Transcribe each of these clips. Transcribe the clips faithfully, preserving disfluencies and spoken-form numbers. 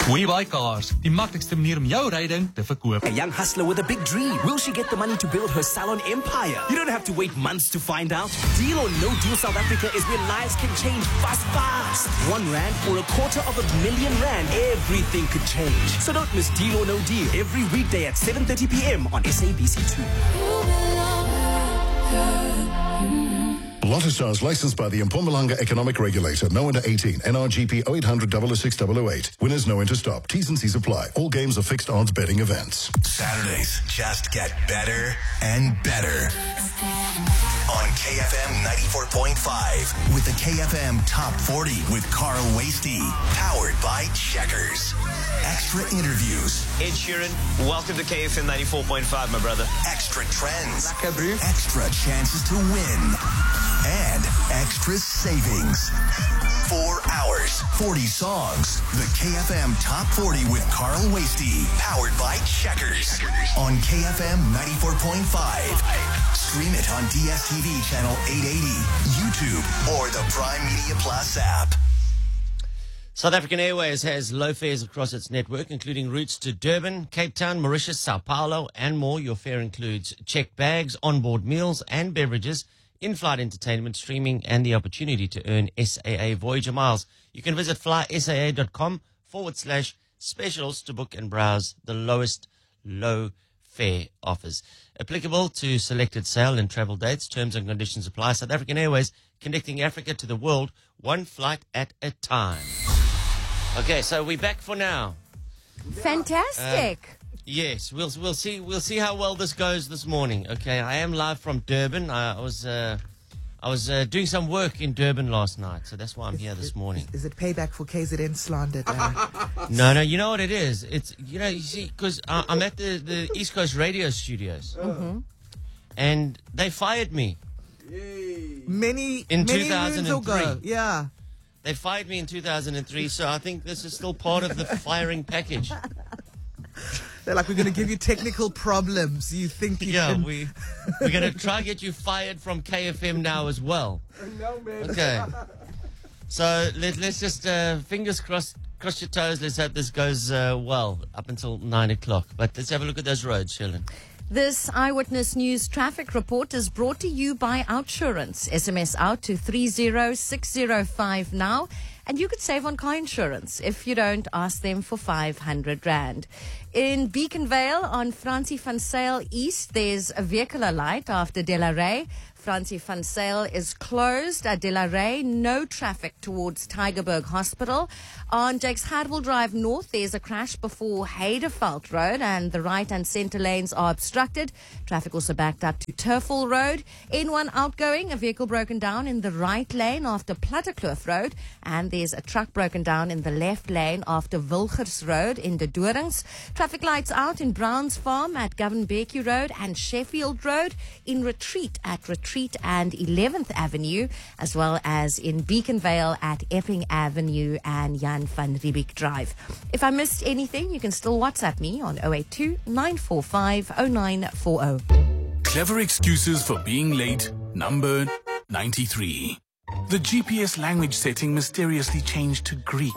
We Buy Cars, die maklikste manier om jou ryding te verkoop. A young hustler with a big dream. Will she get the money to build her salon empire? You don't have to wait months to find out. Deal or No Deal South Africa is where lives can change fast, fast. One rand or a quarter of a million rand, everything could change. So don't miss Deal or No Deal every weekday at seven thirty p m on S A B C two. Lotto Stars licensed by the Mpumalanga Economic Regulator. No under eighteen. N R G P oh eight hundred, oh oh six, oh oh eight. Winners know when to stop. T's and C's apply. All games are fixed odds betting events. Saturdays just get better and better. On K F M ninety-four point five with the K F M Top forty with Carl Wasty. Powered by Checkers. Extra interviews. Ed Sheeran, welcome to K F M ninety-four point five, my brother. Extra trends. Lekker, extra chances to win. And extra savings. Four hours, forty songs. The K F M Top forty with Carl Wasty. Powered by Checkers. On K F M ninety-four point five. Stream it on D S T V channel eight eighty, YouTube, or the Prime Media Plus app. South African Airways has low fares across its network, including routes to Durban, Cape Town, Mauritius, Sao Paulo, and more. Your fare includes checked bags, onboard meals and beverages, in-flight entertainment, streaming, and the opportunity to earn S A A Voyager miles. You can visit flysaa.com forward slash specials to book and browse the lowest low fare offers. Applicable to selected sail and travel dates. Terms and conditions apply. South African Airways, connecting Africa to the world, one flight at a time. Okay, so we're back for now. Fantastic. Uh, yes, we'll we'll see we'll see how well this goes this morning. Okay, I am live from Durban. I, I was uh, I was uh, doing some work in Durban last night, so that's why I'm is, here this is, morning. Is, is it payback for K Z N slander? Uh, no, no, you know what it is. It's you know you see because I'm at the the East Coast Radio Studios, mm-hmm. and they fired me. Yay. Many in many two thousand three. Ago. Yeah. They fired me in two thousand three, so I think this is still part of the firing package. They're like, we're going to give you technical problems. You think you yeah, can... we, we're going to try to get you fired from K F M now as well. No, man. Okay. So let, let's just, uh, fingers crossed, cross your toes. Let's hope this goes uh, well up until nine o'clock. But let's have a look at those roads, Shirley. This Eyewitness News traffic report is brought to you by Outsurance. S M S out to three zero six zero five now, and you could save on car insurance. If you don't, ask them for five hundred rand. In Beacon Vale on Francie van Sail East, there's a vehicular light after Delaray. Francie van Sail is closed at Delaray. No traffic towards Tygerberg Hospital. On Jakes Hardwell Drive North, there's a crash before Heideveld Road, and the right and centre lanes are obstructed. Traffic also backed up to Turfall Road. N one outgoing, a vehicle broken down in the right lane after Plattekloof Road, and there's a truck broken down in the left lane after Wilgers Road in the Dorings. Traffic lights out in Browns Farm at Govan Becky Road and Sheffield Road, in Retreat at Retreat and eleventh Avenue, as well as in Beacon Vale at Epping Avenue and Jan van Riebeek Drive. If I missed anything, you can still WhatsApp me on oh eight two, nine four five, oh nine four oh. Clever excuses for being late, number ninety-three. The G P S language setting mysteriously changed to Greek.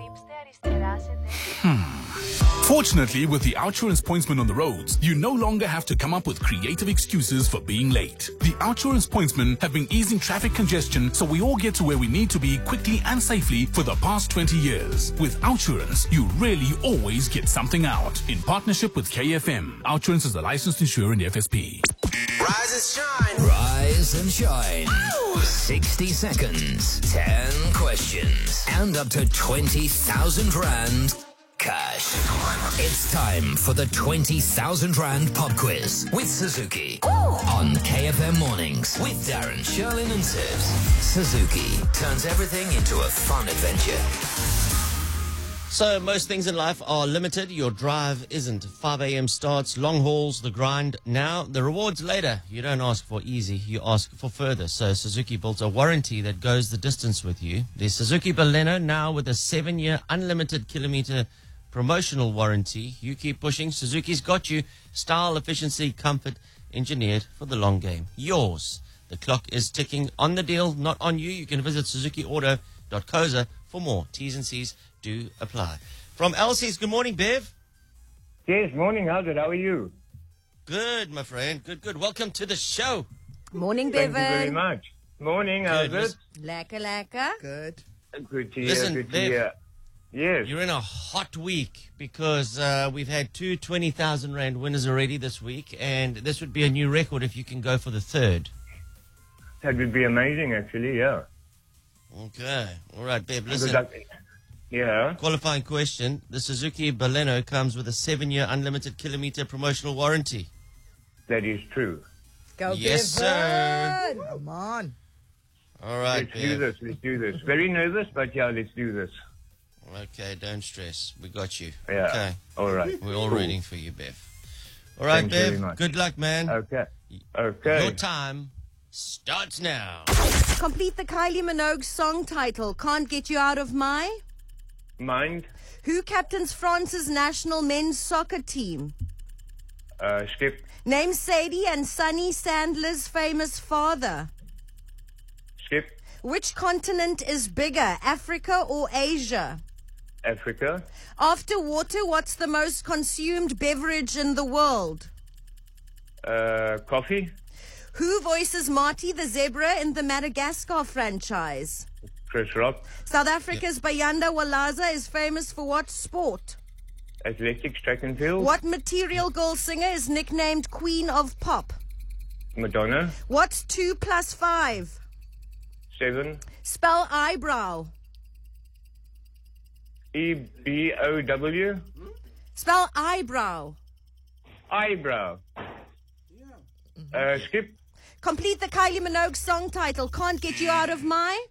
Hmm. Fortunately, with the Outsurance pointsman on the roads, you no longer have to come up with creative excuses for being late. The Outsurance pointsmen have been easing traffic congestion so we all get to where we need to be quickly and safely for the past twenty years. With Outsurance, you really always get something out. In partnership with K F M, Outsurance is a licensed insurer in the F S P. Rise and shine. Rise and shine. Woo! sixty seconds, ten questions, and up to twenty thousand rand cash. It's time for the twenty thousand rand pop quiz with Suzuki. Ooh. On K F M Mornings with Darren, Sherlyn and Sibs. Suzuki turns everything into a fun adventure. So most things in life are limited. Your drive isn't. five a m starts, long hauls, the grind. Now, the rewards later. You don't ask for easy, you ask for further. So Suzuki built a warranty that goes the distance with you. The Suzuki Baleno now with a seven-year unlimited kilometer promotional warranty. You keep pushing. Suzuki's got you. Style, efficiency, comfort, engineered for the long game. Yours. The clock is ticking on the deal, not on you. You can visit suzuki auto dot co za for more. T's and C's do apply. From Elsie's, good morning, Bev. Yes, morning, Albert. How are you? Good, my friend. Good, good. Welcome to the show. Morning, Thank Bevan. you very much. Morning, Good. Albert. Listen- Lekker, lekker. Good. Good to hear, Listen, good to Bev. hear. Yes. You're in a hot week because uh, we've had two twenty thousand Rand winners already this week, and this would be a new record if you can go for the third. That would be amazing, actually, yeah. Okay. All right, Bev, Good listen. luck. Yeah. Qualifying question. The Suzuki Baleno comes with a seven-year unlimited kilometer promotional warranty. That is true. Go, Yes, Bevan. sir. Come on. All right, Let's do Bev. this, let's do this. Very nervous, but yeah, let's do this. Okay, don't stress. We got you. Yeah. Okay. All right. We're all Cool. rooting for you, Bev. All right, Thank you very Bev. much. Good luck, man. Okay. Okay. Your time starts now. Complete the Kylie Minogue song title, Can't Get You Out of My. Mind? Who captains France's national men's soccer team? Uh, skip. Name Sadie and Sonny Sandler's famous father. Skip. Which continent is bigger, Africa or Asia? Africa. After water, what's the most consumed beverage in the world? Uh, coffee. Who voices Marty the zebra in the Madagascar franchise? Chris Rock. South Africa's Bayanda Walaza is famous for what sport? Athletics, track and field. What material girl singer is nicknamed Queen of Pop? Madonna. What's two plus five? Seven. Spell eyebrow. E B O W. Spell eyebrow. Eyebrow. Uh, skip. Complete the Kylie Minogue song title, Can't Get You Out of My.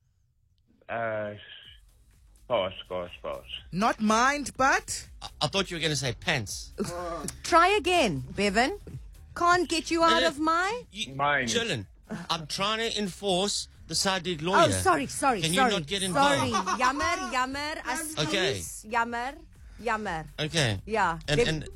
Uh, pass, pass, pass. Not mind, but... I, I thought you were going to say pants. Try again, Bevan. Can't Get You Out Uh, of My. You, Mine. Chillin'. I'm trying to enforce the Sadiq lawyer. Oh, sorry, sorry, Can sorry. you not get involved? Sorry, jammer, jammer, asseblief. Okay. Jammer, jammer. Okay. Yeah. And, Bev- and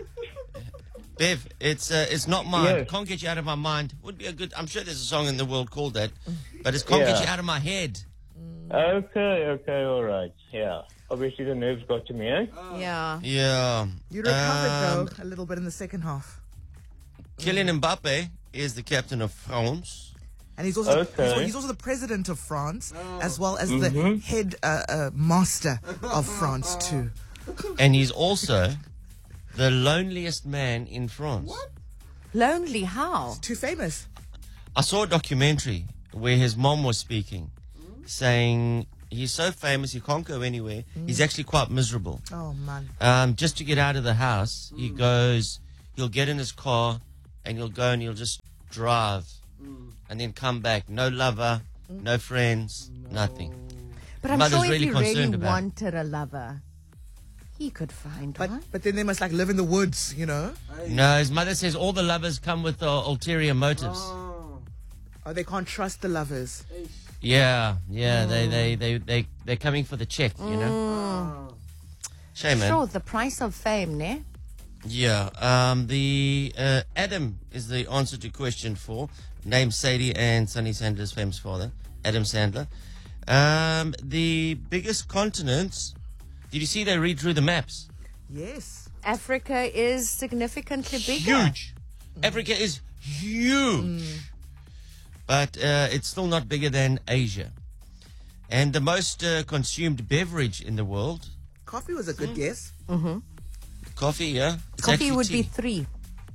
Bev, it's uh, it's not mine. Yes. Can't Get You Out of My Mind would be a good. I'm sure there's a song in the world called that, but it's Can't Get Yeah. You Out of My Head. Okay, okay, all right. Yeah. Obviously, the nerves got to me, eh? Yeah. Yeah. You recovered, Um, though, a little bit in the second half. Kylian Mbappe is the captain of France. And he's also, Okay. he's, he's also the president of France, as well as the head uh, uh, master of France, too. And he's also the loneliest man in France. Lonely, how? Too famous. I saw a documentary where his mom was speaking, saying he's so famous he can't go anywhere. He's actually quite miserable. Oh, man. Um, just to get out of the house, he goes, he'll get in his car and he'll go and he'll just drive and then come back. No lover, no friends, nothing. But I'm Mother's sure if really he really concerned about it. wanted a lover, he could find But, one. but then they must, like, live in the woods, you know? No, his mother says all the lovers come with uh, ulterior motives. Oh, they can't trust the lovers. Yeah, yeah, they, they, they, they, they're coming for the check, you know? Shame, man. Sure, the price of fame, ne? Yeah, um, the uh, Adam is the answer to question four. Name Sadie and Sonny Sandler's famous father, Adam Sandler. Um, the biggest continents. Did you see they redrew the maps? Yes. Africa is significantly bigger. Huge. Africa is huge, but uh, it's still not bigger than Asia. And the most uh, consumed beverage in the world, Coffee was a good guess. coffee. Yeah, It's Coffee actually would be tea. three.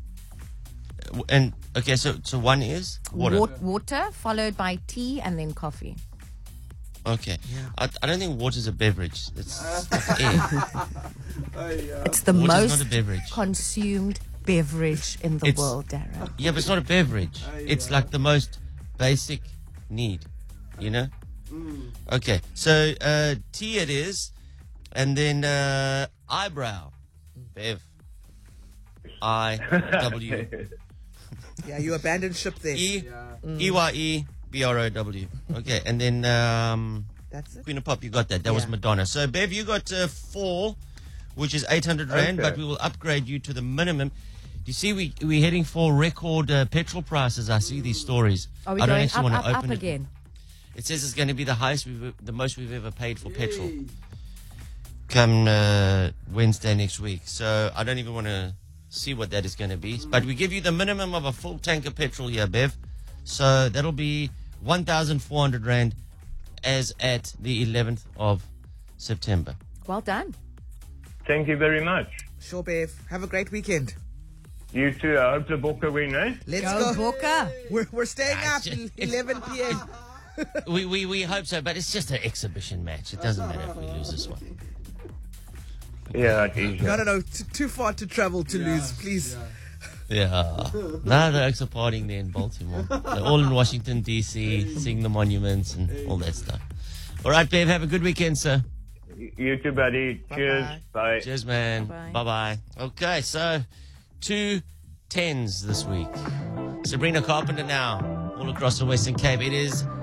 And okay, so so one is water. Wa- water, followed by tea, and then coffee. Okay. I, I don't think water's a beverage. It's, it's air. It's the Water's most not a beverage. consumed beverage in the It's- world, Darren. Yeah, but it's not a beverage. It's like the most basic need, you know? Okay, so uh, tea it is, and then uh, eyebrow. Bev. I W Yeah, you abandoned ship there. E E Y E B R O W. Okay, and then um, That's it. Queen of Pop, you got that. That was Yeah. Madonna. So, Bev, you got uh, four, which is eight hundred Rand, Okay. but we will upgrade you to the minimum. You see, we, we're heading for record uh, petrol prices. I see these stories. Are we I don't going actually up, want up, to up open it. again? It says it's going to be the highest, we've, the most we've ever paid for petrol. Come uh, Wednesday next week. So I don't even want to see what that is going to be. But we give you the minimum of a full tank of petrol here, Bev. So that'll be one thousand four hundred rand as at the eleventh of September. Well done. Thank you very much. Sure, Bev. Have a great weekend. You too. I hope the Bokke win, eh? Let's Go, go. Bokke. We're, we're staying Ah, up it's till just- it's- eleven p.m. We, we, we hope so, but it's just an exhibition match. It doesn't matter if we lose this one. Yeah, it is. No, no, no. T- too far to travel to lose, please. Yeah. No, the Oaks are partying there in Baltimore. They're all in Washington, D C, seeing the monuments and all that stuff. All right, Bev, have a good weekend, sir. You too, buddy. Cheers. Bye. Cheers, man. Bye-bye. Bye-bye. Okay, so two tens this week. Sabrina Carpenter now, all across the Western Cape. It is